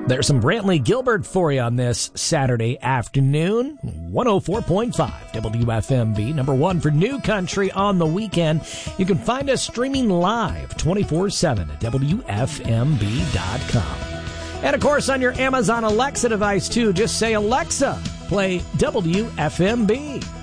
There's some Brantley Gilbert for you on this Saturday afternoon. 104.5 WFMB, number one for New Country on the weekend. You can find us streaming live 24/7 at WFMB.com. And, of course, on your Amazon Alexa device, too, just say, Alexa, play WFMB.